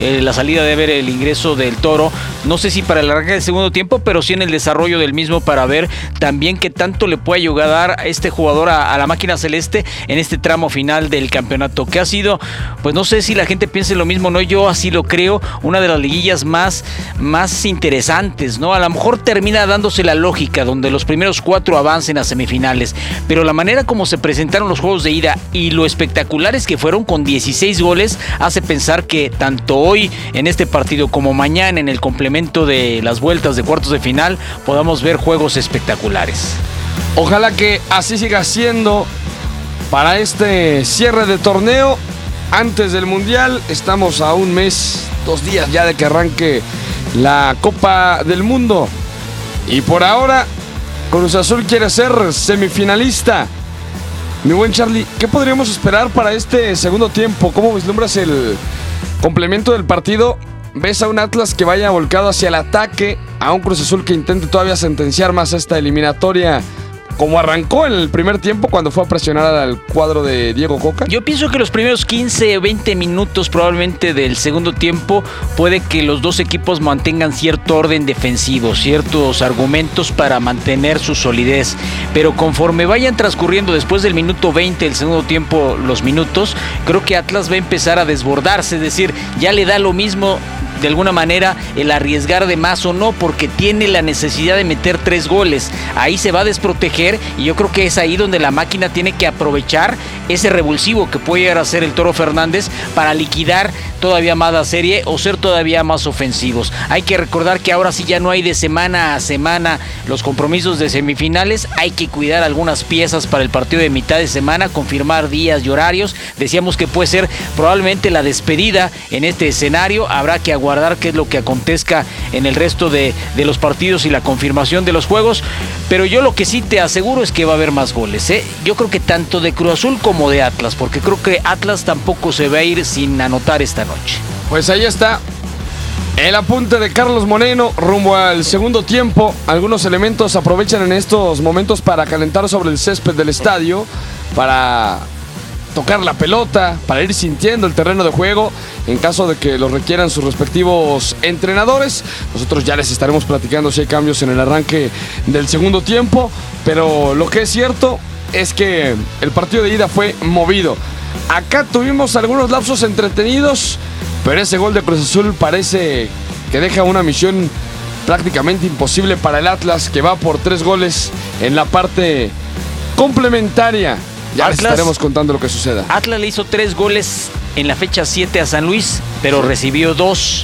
la salida de ver el ingreso del Toro, no sé si para el arranque del segundo tiempo, pero sí en el desarrollo del mismo, para ver también qué tanto le puede ayudar a este jugador a la máquina celeste en este tramo final del campeonato, que ha sido, pues no sé si la gente piense lo mismo, no, yo así lo creo, una de las liguillas más interesantes, ¿no? A lo mejor termina dándose la lógica donde los primeros 4 avancen a semifinales, pero la manera como se presentaron los juegos de ida y lo espectaculares que fueron con 16 goles hace pensar que tanto hoy en este partido como mañana en el complemento de las vueltas de cuartos de final podamos ver juegos espectaculares. Ojalá que así siga siendo para este cierre de torneo antes del Mundial. Estamos a un mes, 2 días ya de que arranque la Copa del Mundo, y por ahora Cruz Azul quiere ser semifinalista. Mi buen Charlie, ¿qué podríamos esperar para este segundo tiempo? ¿Cómo vislumbras el complemento del partido? ¿Ves a un Atlas que vaya volcado hacia el ataque, a un Cruz Azul que intente todavía sentenciar más esta eliminatoria, como arrancó en el primer tiempo cuando fue a presionar al cuadro de Diego Coca? Yo pienso que los primeros 15 o 20 minutos probablemente del segundo tiempo puede que los dos equipos mantengan cierto orden defensivo, ciertos argumentos para mantener su solidez, pero conforme vayan transcurriendo después del minuto 20 del segundo tiempo los minutos, creo que Atlas va a empezar a desbordarse, es decir, ya le da lo mismo de alguna manera el arriesgar de más o no, porque tiene la necesidad de meter 3 goles. Ahí se va a desproteger y yo creo que es ahí donde la máquina tiene que aprovechar ese revulsivo que puede llegar a ser el Toro Fernández para liquidar todavía más la serie o ser todavía más ofensivos. Hay que recordar que ahora sí ya no hay de semana a semana los compromisos de semifinales, hay que cuidar algunas piezas para el partido de mitad de semana, confirmar días y horarios. Decíamos que puede ser probablemente la despedida en este escenario, habrá que aguardar qué es lo que acontezca en el resto de los partidos y la confirmación de los juegos, pero yo lo que sí te aseguro es que va a haber más goles, ¿eh? Yo creo que tanto de Cruz Azul como de Atlas, porque creo que Atlas tampoco se va a ir sin anotar esta noche. Pues ahí está el apunte de Carlos Moreno rumbo al segundo tiempo. Algunos elementos aprovechan en estos momentos para calentar sobre el césped del estadio, para tocar la pelota, para ir sintiendo el terreno de juego en caso de que lo requieran sus respectivos entrenadores. Nosotros ya les estaremos platicando si hay cambios en el arranque del segundo tiempo, pero lo que es cierto es que el partido de ida fue movido. Acá tuvimos algunos lapsos entretenidos, pero ese gol de Cruz Azul parece que deja una misión prácticamente imposible para el Atlas, que va por 3 goles en la parte complementaria. Ya les estaremos contando lo que suceda. Atlas le hizo 3 goles en la fecha 7 a San Luis, pero recibió 2.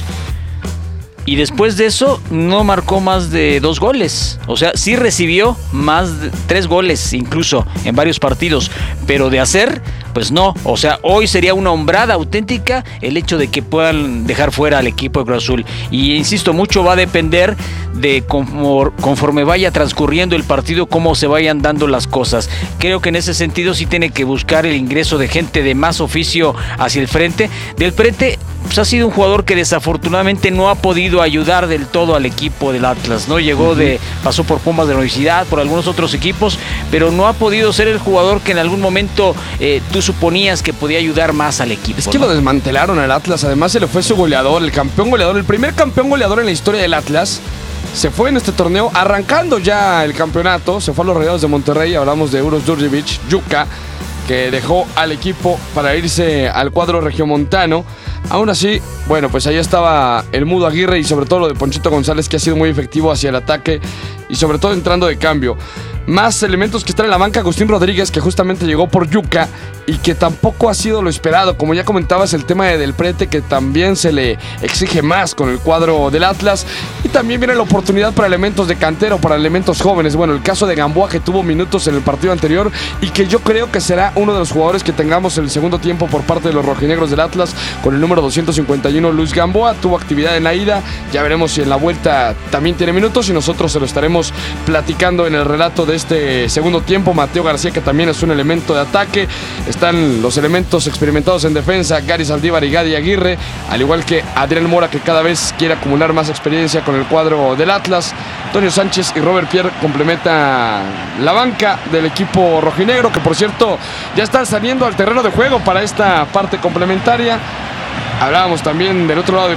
Y después de eso no marcó más de 2 goles. O sea, sí recibió más de 3 goles incluso en varios partidos, pero de hacer, pues no. O sea, hoy sería una hombrada auténtica el hecho de que puedan dejar fuera al equipo de Cruz Azul. Y insisto, mucho va a depender de conforme vaya transcurriendo el partido, cómo se vayan dando las cosas. Creo que en ese sentido sí tiene que buscar el ingreso de gente de más oficio hacia el frente. Del Prete, pues ha sido un jugador que desafortunadamente no ha podido ayudar del todo al equipo del Atlas, ¿no? Pasó por Pumas de la Universidad, por algunos otros equipos, pero no ha podido ser el jugador que en algún momento tú suponías que podía ayudar más al equipo. Es que, ¿no?, lo desmantelaron al Atlas. Además se le fue su goleador, el campeón goleador, el primer campeón goleador en la historia del Atlas. Se fue en este torneo, arrancando ya el campeonato, se fue a los Rayados de Monterrey. Hablamos de Uros Djurdjevic, Yuka, que dejó al equipo para irse al cuadro regiomontano. Aún así, bueno, pues ahí estaba el Mudo Aguirre y sobre todo lo de Ponchito González, que ha sido muy efectivo hacia el ataque y sobre todo entrando de cambio. Más elementos que están en la banca: Agustín Rodríguez, que justamente llegó por Yuka y que tampoco ha sido lo esperado. Como ya comentabas, el tema de Del Prete, que también se le exige más con el cuadro del Atlas. Y también viene la oportunidad para elementos de cantera o para elementos jóvenes. Bueno, el caso de Gamboa, que tuvo minutos en el partido anterior y que yo creo que será uno de los jugadores que tengamos en el segundo tiempo por parte de los rojinegros del Atlas, con el número 251, Luis Gamboa. Tuvo actividad en la ida, ya veremos si en la vuelta también tiene minutos y nosotros se lo estaremos platicando en el relato de este segundo tiempo. Mateo García, que también es un elemento de ataque. Están los elementos experimentados en defensa, Gary Saldívar y Gadi Aguirre, al igual que Adrián Mora, que cada vez quiere acumular más experiencia con el cuadro del Atlas. Antonio Sánchez y Robert Pierre complementa la banca del equipo rojinegro, que por cierto ya están saliendo al terreno de juego para esta parte complementaria. Hablábamos también del otro lado de